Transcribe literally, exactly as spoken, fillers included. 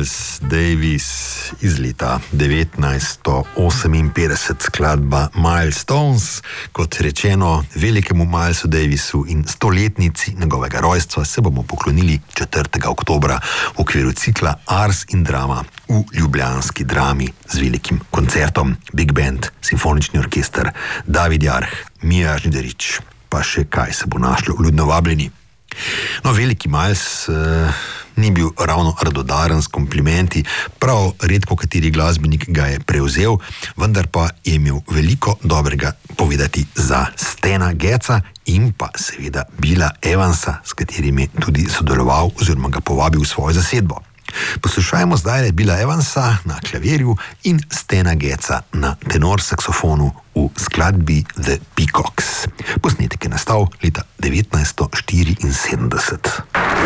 Miles Davis iz leta devetnajststo oseminpetdeset, skladba Milestones. Kot rečeno, velikemu Milesu Davisu in stoletnici njegovega rojstva se bomo poklonili četrtega oktobra v okviru cikla Ars in drama v ljubljanski Drami z velikim koncertom. Big Band, simfonični orkester, David Jarh, Mija Žnidarič, pa še kaj se bo našlo, vljudno vabljeni. No, veliki Miles uh, ni bil ravno radodaren s komplimenti, prav redko kateri glasbenik ga je prevzel, vendar pa je imel veliko dobrega povedati za Stana Getza in pa seveda Billa Evansa, s katerim je tudi sodeloval oziroma ga povabil v svojo zasedbo. Poslušajmo zdaj Billa Evansa na klavirju in Stana Getza na tenor saksofonu v skladbi The Peacocks. Posnetek je nastal leta devetnajststo štiriinsedemdeset.